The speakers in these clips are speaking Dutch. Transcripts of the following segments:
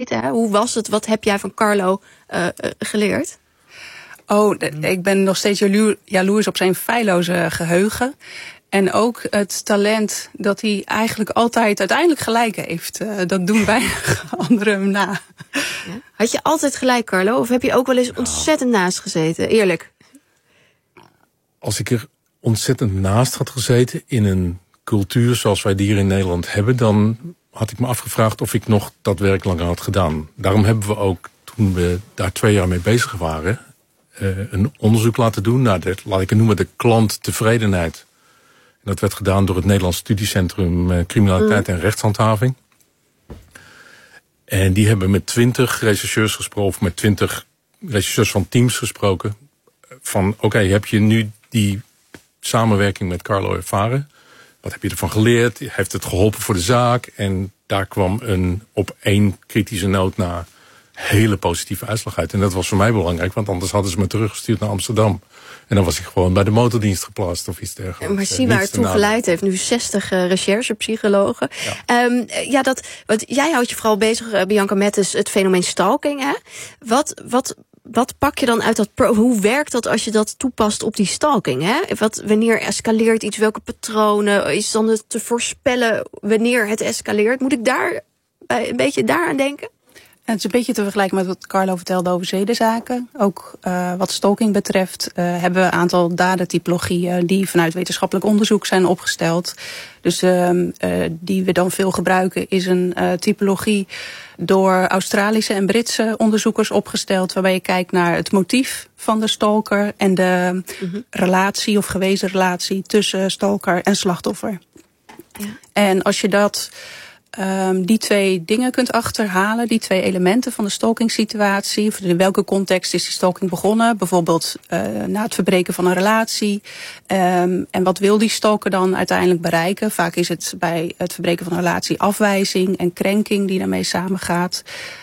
gezeten. Hè? Hoe was het? Wat heb jij van Carlo geleerd? Ik ben nog steeds jaloers op zijn feilloze geheugen. En ook het talent dat hij eigenlijk altijd uiteindelijk gelijk heeft. Dat doen weinig anderen hem na. Ja. Had je altijd gelijk, Carlo? Of heb je ook wel eens ontzettend naast gezeten? Eerlijk. Als ik er ontzettend naast had gezeten in een cultuur zoals wij die hier in Nederland hebben, dan had ik me afgevraagd of ik nog dat werk langer had gedaan. Daarom hebben we ook, toen we daar 2 jaar mee bezig waren, een onderzoek laten doen naar laat ik het noemen, de klanttevredenheid. En dat werd gedaan door het Nederlands Studiecentrum Criminaliteit en Rechtshandhaving. En die hebben met 20 rechercheurs gesproken, of met 20 rechercheurs van teams gesproken. Van oké, heb je nu die samenwerking met Carlo ervaren? Wat heb je ervan geleerd? Heeft het geholpen voor de zaak? En daar kwam een op 1 kritische noot na hele positieve uitslag uit. En dat was voor mij belangrijk, want anders hadden ze me teruggestuurd naar Amsterdam. En dan was ik gewoon bij de motordienst geplaatst of iets dergelijks. Maar zie waar het toe geleid heeft. Nu 60 recherchepsychologen. Ja. Want jij houdt je vooral bezig, Bianca, met het fenomeen stalking. Hè? Wat pak je dan uit dat... Hoe werkt dat als je dat toepast op die stalking? Hè? Wanneer escaleert iets? Welke patronen? Is dan te voorspellen wanneer het escaleert? Moet ik daar een beetje daaraan denken? Het is een beetje te vergelijken met wat Carlo vertelde over zedenzaken. Ook wat stalking betreft hebben we een aantal dadertypologieën die vanuit wetenschappelijk onderzoek zijn opgesteld. Dus die we dan veel gebruiken is een typologie door Australische en Britse onderzoekers opgesteld, waarbij je kijkt naar het motief van de stalker en de relatie of gewezen relatie tussen stalker en slachtoffer. Ja. En als je die 2 dingen kunt achterhalen, die 2 elementen van de stalkingsituatie. In welke context is die stalking begonnen? Bijvoorbeeld na het verbreken van een relatie. En wat wil die stalker dan uiteindelijk bereiken? Vaak is het bij het verbreken van een relatie afwijzing en krenking die daarmee samengaat.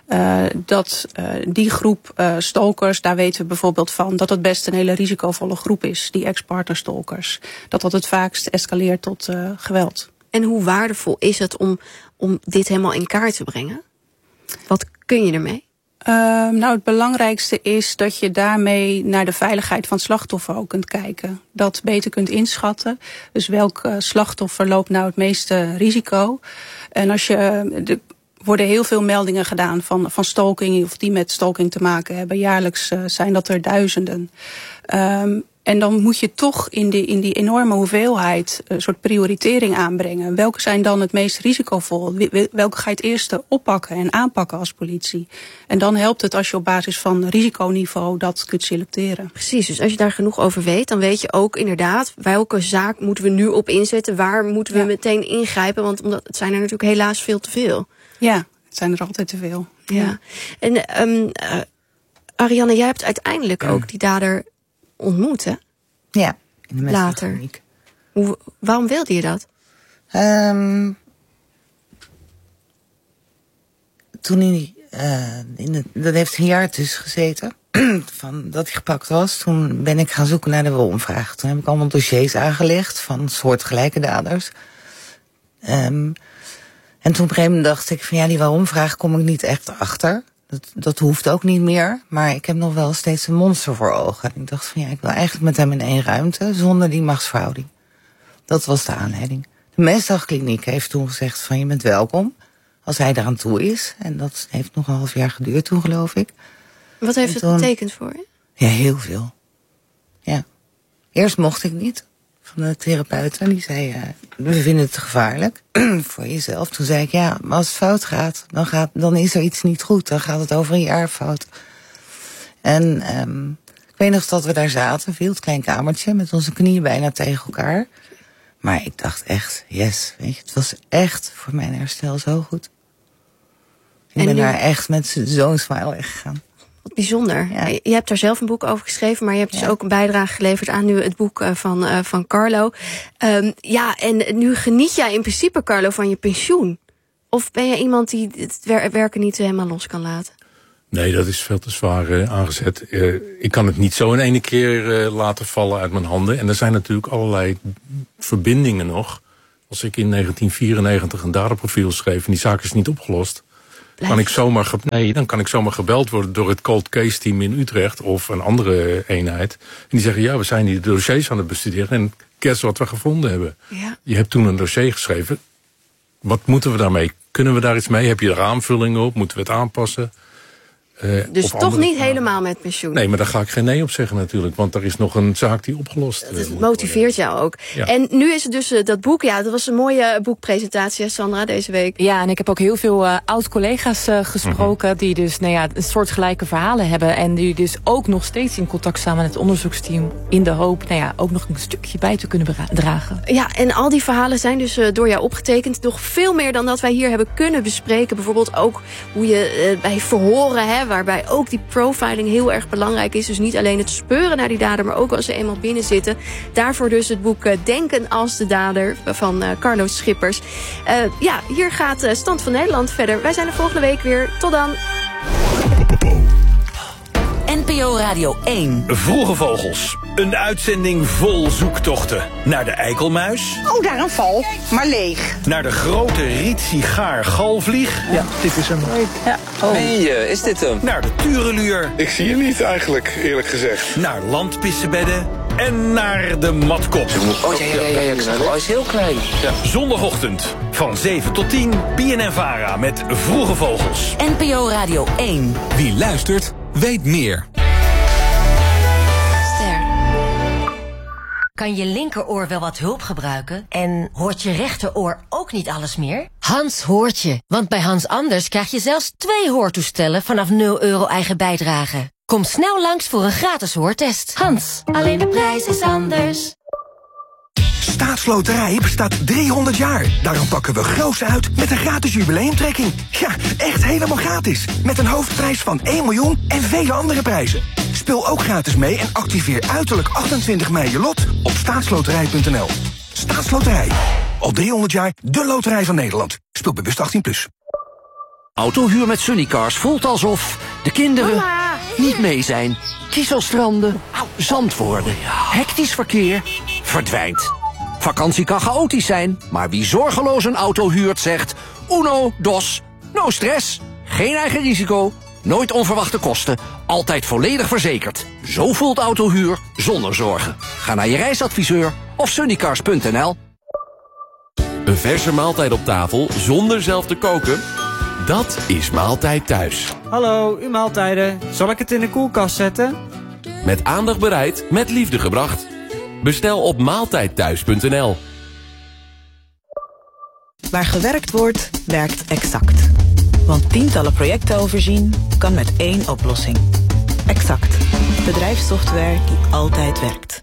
Die groep stalkers, daar weten we bijvoorbeeld van dat het best een hele risicovolle groep is, die ex-partner stalkers. Dat het vaakst escaleert tot geweld. En hoe waardevol is het om dit helemaal in kaart te brengen? Wat kun je ermee? Het belangrijkste is dat je daarmee naar de veiligheid van het slachtoffer ook kunt kijken. Dat beter kunt inschatten. Dus welk slachtoffer loopt nou het meeste risico? En er worden heel veel meldingen gedaan van stalking of die met stalking te maken hebben. Jaarlijks zijn dat er duizenden. En dan moet je toch in die enorme hoeveelheid een soort prioritering aanbrengen. Welke zijn dan het meest risicovol? Welke ga je het eerste oppakken en aanpakken als politie? En dan helpt het als je op basis van risiconiveau dat kunt selecteren. Precies, dus als je daar genoeg over weet, dan weet je ook inderdaad welke zaak moeten we nu op inzetten. Waar moeten we meteen ingrijpen? Want het zijn er natuurlijk helaas veel te veel. Ja, het zijn er altijd te veel. Ja. En Arianne, jij hebt uiteindelijk ook die dader ontmoet, hè? Ja, in de later. Waarom wilde je dat? Toen hij dat heeft een jaar tussen gezeten, van dat hij gepakt was. Toen ben ik gaan zoeken naar de WOM-vraag. Toen heb ik allemaal dossiers aangelegd van soortgelijke daders. En toen op een gegeven moment dacht ik van die WOM-vraag kom ik niet echt achter. Dat hoeft ook niet meer, maar ik heb nog wel steeds een monster voor ogen. En ik dacht van ik wil eigenlijk met hem in 1 ruimte, zonder die machtsverhouding. Dat was de aanleiding. De Mesdagkliniek heeft toen gezegd van je bent welkom, als hij eraan toe is. En dat heeft nog een half jaar geduurd toen, geloof ik. Wat heeft het betekend voor je? Ja, heel veel. Ja. Eerst mocht ik niet. Van de therapeuten, die zei, we vinden het te gevaarlijk voor jezelf. Toen zei ik, maar als het fout gaat, dan is er iets niet goed. Dan gaat het over een jaar fout. En ik weet nog dat we daar zaten, veel te klein kamertje, met onze knieën bijna tegen elkaar. Maar ik dacht echt, yes, weet je, het was echt voor mijn herstel zo goed. Ik ben daar echt met zo'n smile weggegaan. Wat bijzonder. Ja. Je hebt daar zelf een boek over geschreven, maar je hebt dus ook een bijdrage geleverd aan nu het boek van Carlo. En nu geniet jij in principe, Carlo, van je pensioen. Of ben je iemand die het werken niet helemaal los kan laten? Nee, dat is veel te zwaar aangezet. Ik kan het niet zo in 1 keer laten vallen uit mijn handen. En er zijn natuurlijk allerlei verbindingen nog. Als ik in 1994 een daderprofiel schreef en die zaak is niet opgelost, dan kan ik zomaar gebeld worden door het cold case team in Utrecht of een andere eenheid. En die zeggen, we zijn die dossiers aan het bestuderen en guess wat we gevonden hebben. Ja. Je hebt toen een dossier geschreven. Wat moeten we daarmee? Kunnen we daar iets mee? Heb je er aanvullingen op? Moeten we het aanpassen? Dus toch niet helemaal met pensioen? Nee, maar daar ga ik geen nee op zeggen natuurlijk. Want er is nog een zaak die opgelost wordt. Het motiveert jou ook. Ja. En nu is het dus dat boek. Ja, dat was een mooie boekpresentatie, Sandra, deze week. Ja, en ik heb ook heel veel oud-collega's gesproken... die dus een soortgelijke verhalen hebben... en die dus ook nog steeds in contact staan met het onderzoeksteam... in de hoop ook nog een stukje bij te kunnen dragen. Ja, en al die verhalen zijn dus door jou opgetekend. Nog veel meer dan dat wij hier hebben kunnen bespreken. Bijvoorbeeld ook hoe je bij verhoren... waarbij ook die profiling heel erg belangrijk is. Dus niet alleen het speuren naar die dader, maar ook als ze eenmaal binnen zitten. Daarvoor dus het boek Denken als de dader van Carlo Schippers. Hier gaat Stand van Nederland verder. Wij zijn er volgende week weer. Tot dan. NPO Radio 1. Vroege Vogels. Een uitzending vol zoektochten. Naar de eikelmuis. Oh, daar een val, maar leeg. Naar de grote rietsigaar-galvlieg. Ja, dit is hem. Ja. Oh. Hey, is dit hem? Naar de tureluur. Ik zie je niet eigenlijk, eerlijk gezegd. Naar landpissebedden. En naar de matkop. Oh ja, ik zag hij is heel klein. Ja. Zondagochtend van 7 tot 10. BNN-VARA met Vroege Vogels. NPO Radio 1. Wie luistert, weet meer. Kan je linkeroor wel wat hulp gebruiken? En hoort je rechteroor ook niet alles meer? Hans hoort je, want bij Hans Anders krijg je zelfs 2 hoortoestellen vanaf €0 eigen bijdrage. Kom snel langs voor een gratis hoortest. Hans, alleen de prijs is anders. Staatsloterij bestaat 300 jaar. Daarom pakken we groots uit met een gratis jubileumtrekking. Ja, echt helemaal gratis. Met een hoofdprijs van 1 miljoen en vele andere prijzen. Speel ook gratis mee en activeer uiterlijk 28 mei je lot op staatsloterij.nl. Staatsloterij. Al 300 jaar de loterij van Nederland. Speel bewust 18+. Autohuur met Sunnycars voelt alsof de kinderen niet mee zijn. Kieselstranden, zand worden, hectisch verkeer, verdwijnt. Vakantie kan chaotisch zijn, maar wie zorgeloos een auto huurt zegt... Uno, dos, no stress, geen eigen risico, nooit onverwachte kosten, altijd volledig verzekerd. Zo voelt autohuur zonder zorgen. Ga naar je reisadviseur of sunnycars.nl. Een verse maaltijd op tafel zonder zelf te koken? Dat is Maaltijd Thuis. Hallo, uw maaltijden. Zal ik het in de koelkast zetten? Met aandacht bereid, met liefde gebracht. Bestel op maaltijdthuis.nl. Waar gewerkt wordt, werkt Exact. Want tientallen projecten overzien kan met 1 oplossing. Exact. Bedrijfssoftware die altijd werkt.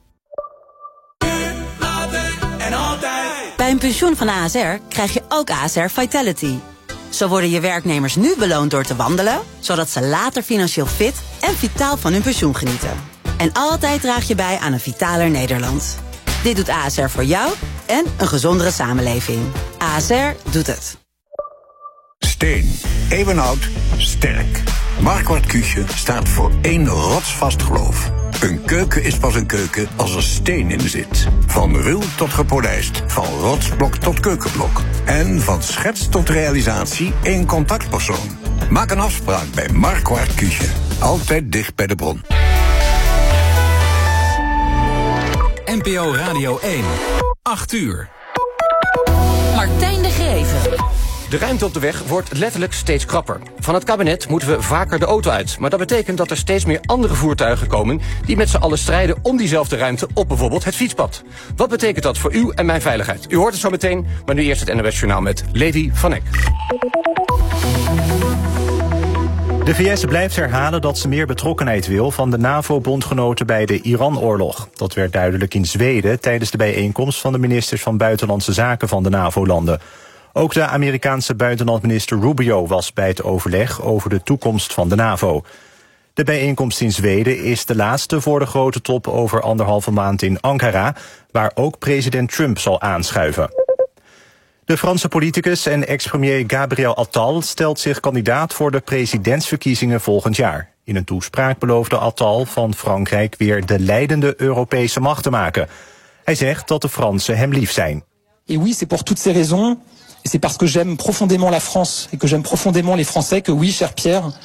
Bij een pensioen van ASR krijg je ook ASR Vitality. Zo worden je werknemers nu beloond door te wandelen, zodat ze later financieel fit en vitaal van hun pensioen genieten. En altijd draag je bij aan een vitaler Nederland. Dit doet ASR voor jou en een gezondere samenleving. ASR doet het. Steen, eeuwenoud, sterk. Marquardt Küche staat voor 1 rotsvast geloof. Een keuken is pas een keuken als er steen in zit. Van ruw tot gepolijst, van rotsblok tot keukenblok. En van schets tot realisatie 1 contactpersoon. Maak een afspraak bij Marquardt Küche. Altijd dicht bij de bron. NPO Radio 1. 8 uur. Martijn de Geven. De ruimte op de weg wordt letterlijk steeds krapper. Van het kabinet moeten we vaker de auto uit. Maar dat betekent dat er steeds meer andere voertuigen komen... die met z'n allen strijden om diezelfde ruimte op bijvoorbeeld het fietspad. Wat betekent dat voor u en mijn veiligheid? U hoort het zo meteen, maar nu eerst het NOS Journaal met Levi van Eck. De VS blijft herhalen dat ze meer betrokkenheid wil van de NAVO-bondgenoten bij de Iran-oorlog. Dat werd duidelijk in Zweden tijdens de bijeenkomst van de ministers van Buitenlandse Zaken van de NAVO-landen. Ook de Amerikaanse buitenlandminister Rubio was bij het overleg over de toekomst van de NAVO. De bijeenkomst in Zweden is de laatste voor de grote top over 1,5 maand in Ankara, waar ook president Trump zal aanschuiven. De Franse politicus en ex-premier Gabriel Attal stelt zich kandidaat voor de presidentsverkiezingen volgend jaar. In een toespraak beloofde Attal van Frankrijk weer de leidende Europese macht te maken. Hij zegt dat de Fransen hem lief zijn. Et oui, c'est pour toutes ces raisons Et c'est parce que j'aime profondément la France et que j'aime profondément les Français que oui, cher Pierre,